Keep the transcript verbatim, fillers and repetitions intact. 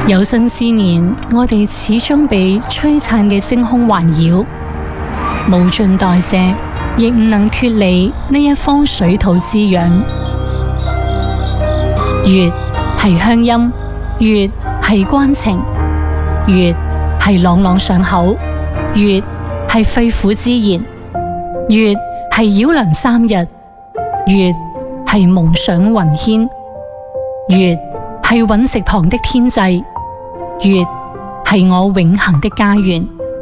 有生之年，我哋始終被璀璨嘅星空環繞，無盡代謝，亦唔能脫離呢一方水土滋養。月係鄉音，月係關情，月係朗朗上口，月係肺腑之言，月係繞梁三日，月係夢想雲牽，月係隕石旁的天際，月係我永恆的家園。